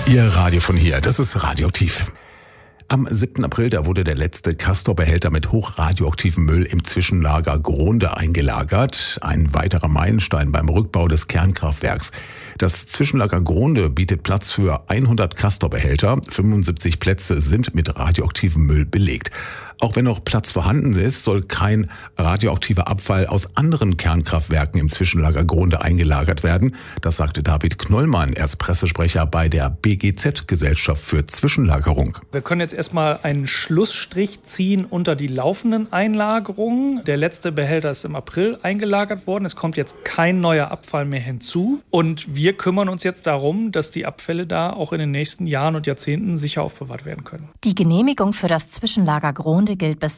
Ihr Radio von hier, das ist Radioaktiv. Am 7. April, da wurde der letzte Castor-Behälter mit hochradioaktivem Müll im Zwischenlager Gronde eingelagert. Ein weiterer Meilenstein beim Rückbau des Kernkraftwerks. Das Zwischenlager Gronde bietet Platz für 100 Castor-Behälter. 75 Plätze sind mit radioaktivem Müll belegt. Auch wenn noch Platz vorhanden ist, soll kein radioaktiver Abfall aus anderen Kernkraftwerken im Zwischenlager Gronde eingelagert werden. Das sagte David Knollmann, er ist Pressesprecher bei der BGZ, Gesellschaft für Zwischenlagerung. Wir können jetzt erstmal einen Schlussstrich ziehen unter die laufenden Einlagerungen. Der letzte Behälter ist im April eingelagert worden. Es kommt jetzt kein neuer Abfall mehr hinzu. Und wir kümmern uns jetzt darum, dass die Abfälle da auch in den nächsten Jahren und Jahrzehnten sicher aufbewahrt werden können. Die Genehmigung für das Zwischenlager Gronde gilt bis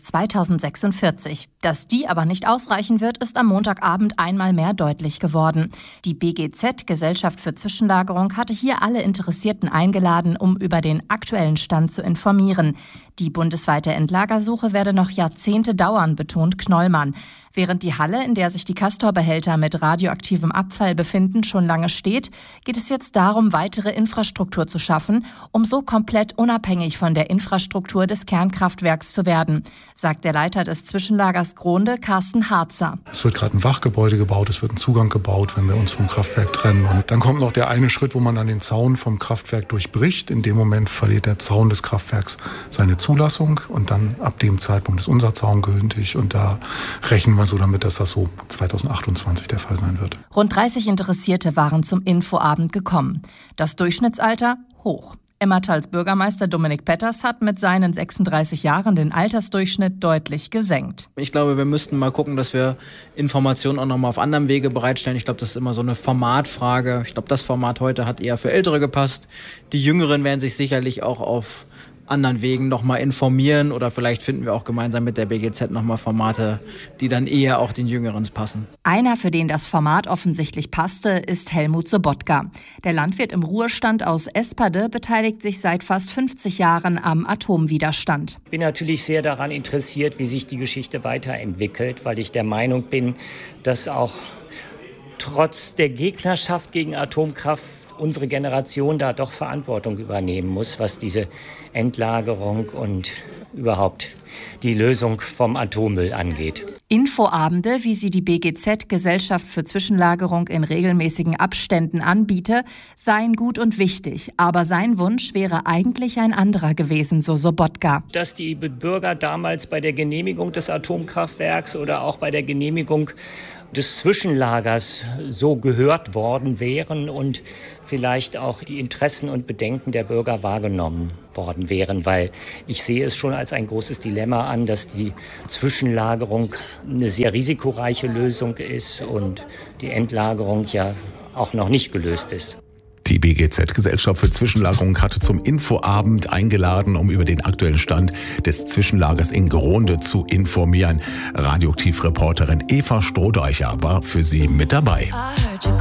2046. Dass die aber nicht ausreichen wird, ist am Montagabend einmal mehr deutlich geworden. Die BGZ, Gesellschaft für Zwischenlagerung, hatte hier alle Interessierten eingeladen, um über den aktuellen Stand zu informieren. Die bundesweite Endlagersuche werde noch Jahrzehnte dauern, betont Knollmann. Während die Halle, in der sich die Castor-Behälter mit radioaktivem Abfall befinden, schon lange steht, geht es jetzt darum, weitere Infrastruktur zu schaffen, um so komplett unabhängig von der Infrastruktur des Kernkraftwerks zu werden, sagt der Leiter des Zwischenlagers Gronde, Carsten Harzer. Es wird gerade ein Wachgebäude gebaut, es wird ein Zugang gebaut, wenn wir uns vom Kraftwerk trennen. Und dann kommt noch der eine Schritt, wo man dann den Zaun vom Kraftwerk durchbricht. In dem Moment verliert der Zaun des Kraftwerks seine Zulassung und dann ab dem Zeitpunkt ist unser Zaun gültig und da rechnen wir so damit, dass das so 2028 der Fall sein wird. Rund 30 Interessierte waren zum Infoabend gekommen. Das Durchschnittsalter hoch. Emmertals Bürgermeister Dominik Petters hat mit seinen 36 Jahren den Altersdurchschnitt deutlich gesenkt. Ich glaube, wir müssten mal gucken, dass wir Informationen auch noch mal auf anderem Wege bereitstellen. Ich glaube, das ist immer so eine Formatfrage. Ich glaube, das Format heute hat eher für Ältere gepasst. Die Jüngeren werden sich sicherlich auch auf anderen Wegen nochmal informieren oder vielleicht finden wir auch gemeinsam mit der BGZ nochmal Formate, die dann eher auch den Jüngeren passen. Einer, für den das Format offensichtlich passte, ist Helmut Sobotka. Der Landwirt im Ruhestand aus Esperde beteiligt sich seit fast 50 Jahren am Atomwiderstand. Ich bin natürlich sehr daran interessiert, wie sich die Geschichte weiterentwickelt, weil ich der Meinung bin, dass auch trotz der Gegnerschaft gegen Atomkraft unsere Generation da doch Verantwortung übernehmen muss, was diese Endlagerung und überhaupt die Lösung vom Atommüll angeht. Infoabende, wie sie die BGZ, Gesellschaft für Zwischenlagerung, in regelmäßigen Abständen anbiete, seien gut und wichtig. Aber sein Wunsch wäre eigentlich ein anderer gewesen, so Sobotka. Dass die Bürger damals bei der Genehmigung des Atomkraftwerks oder auch bei der Genehmigung des Zwischenlagers so gehört worden wären und vielleicht auch die Interessen und Bedenken der Bürger wahrgenommen worden wären, weil ich sehe es schon als ein großes Dilemma an, dass die Zwischenlagerung eine sehr risikoreiche Lösung ist und die Endlagerung ja auch noch nicht gelöst ist. Die BGZ, Gesellschaft für Zwischenlagerung, hatte zum Infoabend eingeladen, um über den aktuellen Stand des Zwischenlagers in Gronde zu informieren. Radioaktiv-Reporterin Eva Strohdeicher war für sie mit dabei.